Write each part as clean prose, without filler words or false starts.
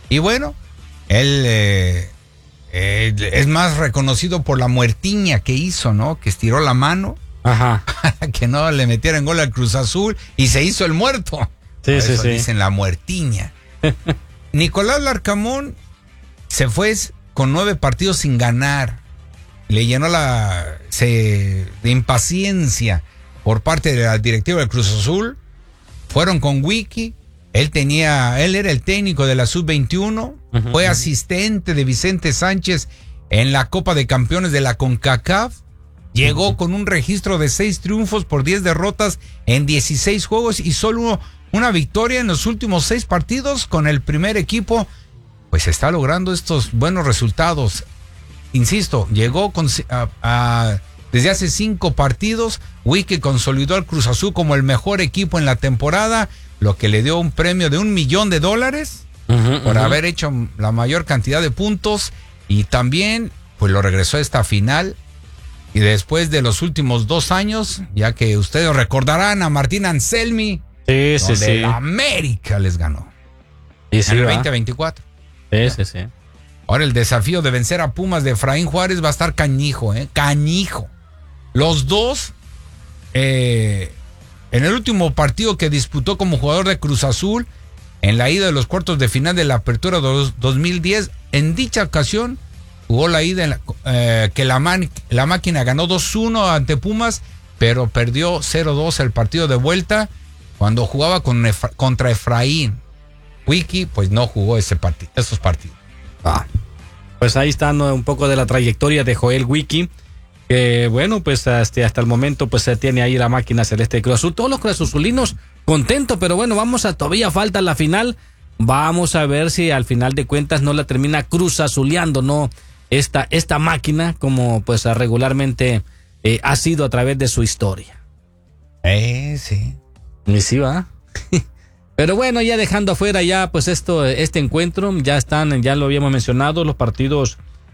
Y bueno, él es más reconocido por la muertiña que hizo, ¿no? Que estiró la mano para que no le metieran gol al Cruz Azul y se hizo el muerto. Sí, por sí, eso sí. dicen la muertiña. Nicolás Larcamón se fue con 9 partidos sin ganar. Le llenó de impaciencia por parte de la directiva del Cruz Azul. Fueron con Wiki. Él era el técnico de la Sub-21. Fue asistente de Vicente Sánchez en la Copa de Campeones de la CONCACAF. Llegó con un registro de 6 triunfos por 10 derrotas en 16 juegos y solo una victoria en los últimos 6 partidos con el primer equipo. Pues está logrando estos buenos resultados. Insisto, llegó desde hace 5 partidos. Wiki consolidó al Cruz Azul como el mejor equipo en la temporada, lo que le dio un premio de $1 millón por haber hecho la mayor cantidad de puntos, y también pues lo regresó a esta final. Y después de los últimos 2 años, ya que ustedes recordarán a Martín Anselmi, donde la América les ganó en el 2024. Sí. Ahora el desafío de vencer a Pumas de Efraín Juárez va a estar canijo, canijo. Los dos, en el último partido que disputó como jugador de Cruz Azul, en la ida de los cuartos de final de la Apertura 2010, en dicha ocasión jugó la ida que la máquina ganó 2-1 ante Pumas, pero perdió 0-2 el partido de vuelta cuando jugaba contra Efraín. Wiki pues no jugó esos partidos. Pues ahí está, ¿no?, un poco de la trayectoria de Joel Wiki, que bueno, pues hasta el momento pues se tiene ahí la máquina celeste de Cruz Azul. Todos los Cruz Azulinos contentos, pero bueno, todavía falta la final. Vamos a ver si al final de cuentas no la termina Cruz Azuleando, ¿no?, esta máquina, como pues regularmente ha sido a través de su historia. Sí. Y sí, va. Pero bueno, ya dejando afuera ya pues este encuentro, ya lo habíamos mencionado, el partido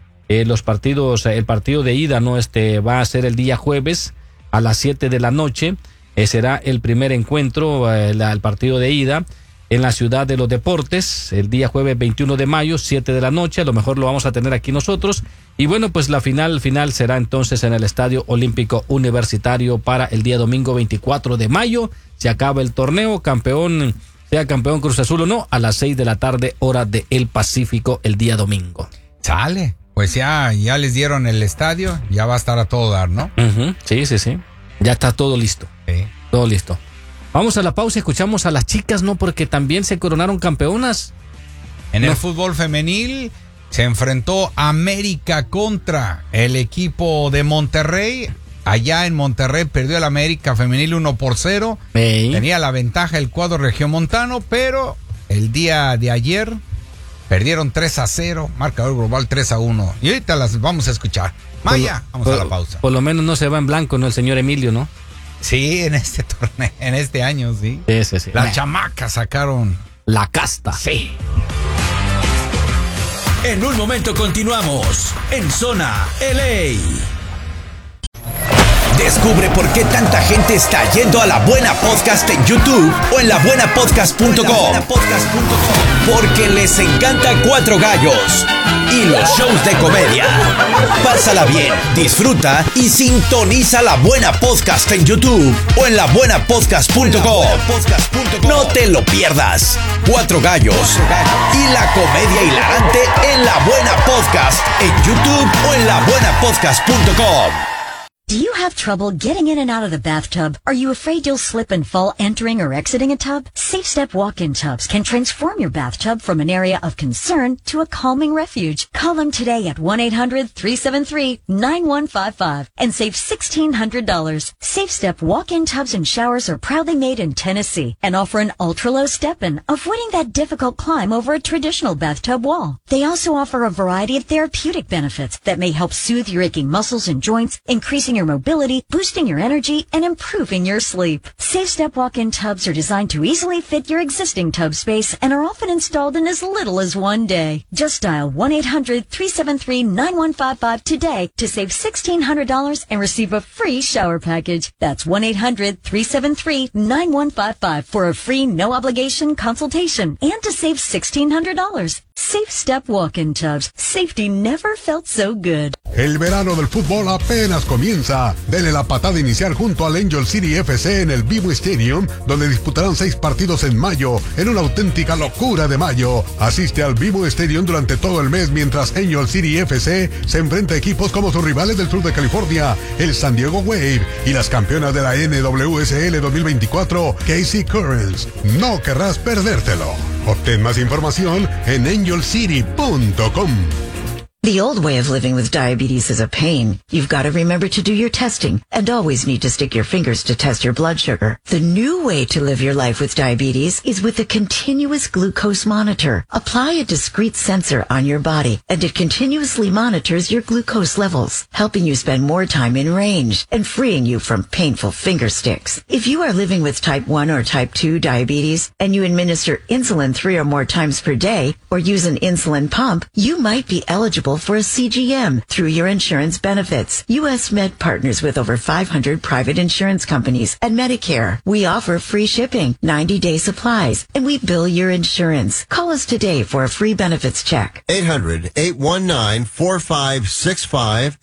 de ida, ¿no? Va a ser el día jueves a las 7 de la noche. Será el primer encuentro, el partido de ida en la Ciudad de los Deportes, el día jueves 21 de mayo, 7 de la noche. A lo mejor lo vamos a tener aquí nosotros. Y bueno, pues la final será entonces en el Estadio Olímpico Universitario para el día domingo 24 de mayo. Se acaba el torneo, sea campeón Cruz Azul o no, a las 6 de la tarde, hora de el Pacífico, el día domingo. Sale, pues ya les dieron el estadio, ya va a estar a todo dar, ¿no? Sí. Ya está todo listo. Sí. Todo listo. Vamos a la pausa y escuchamos a las chicas, ¿no? Porque también se coronaron campeonas. En el fútbol femenil se enfrentó América contra el equipo de Monterrey. Allá en Monterrey perdió el América femenil 1-0. Tenía la ventaja el cuadro regiomontano, pero el día de ayer perdieron 3-0, marcador global 3-1. Y ahorita las vamos a escuchar. Maya, vamos a la pausa. Por lo menos no se va en blanco, ¿no? El señor Emilio, ¿no? Sí, en este torneo, en este año, sí. Sí. Las chamacas sacaron la casta. Sí. En un momento continuamos en Zona LA. Descubre por qué tanta gente está yendo a La Buena Podcast en YouTube o en labuenapodcast.com. Porque les encanta Cuatro Gallos y los shows de comedia. Pásala bien, disfruta y sintoniza La Buena Podcast en YouTube o en labuenapodcast.com. No te lo pierdas. Cuatro Gallos y la comedia hilarante en La Buena Podcast en YouTube o en labuenapodcast.com. Do you have trouble getting in and out of the bathtub? Are you afraid you'll slip and fall entering or exiting a tub? Safe Step walk-in tubs can transform your bathtub from an area of concern to a calming refuge. Call them today at 1-800-373-9155 and save $1,600. Safe Step walk-in tubs and showers are proudly made in Tennessee and offer an ultra-low step-in, avoiding that difficult climb over a traditional bathtub wall. They also offer a variety of therapeutic benefits that may help soothe your aching muscles and joints, increasing enhancing your mobility, boosting your energy, and improving your sleep. SafeStep walk-in tubs are designed to easily fit your existing tub space and are often installed in as little as one day. Just dial 1-800-373-9155 today to save $1,600 and receive a free shower package. That's 1-800-373-9155 for a free no-obligation consultation and to save $1,600. SafeStep walk-in tubs. Safety never felt so good. El verano del fútbol apenas comienza. Dele la patada inicial junto al Angel City FC en el BMO Stadium, donde disputarán 6 partidos en mayo, en una auténtica locura de mayo. Asiste al BMO Stadium durante todo el mes mientras Angel City FC se enfrenta a equipos como sus rivales del sur de California, el San Diego Wave, y las campeonas de la NWSL 2024, KC Currents. No querrás perdértelo. Obtén más información en angelcity.com. The old way of living with diabetes is a pain. You've got to remember to do your testing and always need to stick your fingers to test your blood sugar. The new way to live your life with diabetes is with a continuous glucose monitor. Apply a discrete sensor on your body and it continuously monitors your glucose levels, helping you spend more time in range and freeing you from painful finger sticks. If you are living with type 1 or type 2 diabetes and you administer insulin 3 or more times per day or use an insulin pump, you might be eligible for a CGM through your insurance benefits. U.S. Med partners with over 500 private insurance companies and Medicare. We offer free shipping, 90-day supplies, and we bill your insurance. Call us today for a free benefits check. 800-819-4565.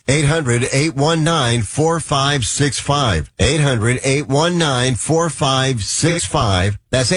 800-819-4565. 800-819-4565. That's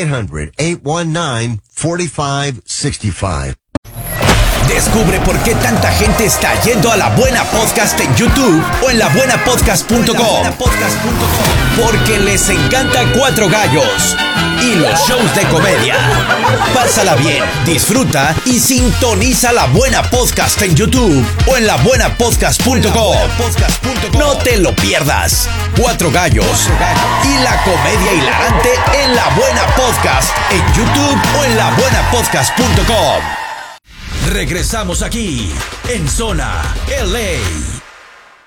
800-819-4565. Descubre por qué tanta gente está yendo a La Buena Podcast en YouTube o en labuenapodcast.com. Porque les encanta Cuatro Gallos y los shows de comedia. Pásala bien, disfruta y sintoniza La Buena Podcast en YouTube o en labuenapodcast.com. No te lo pierdas. Cuatro Gallos y la comedia hilarante en La Buena Podcast en YouTube o en labuenapodcast.com. Regresamos aquí en Zona LA.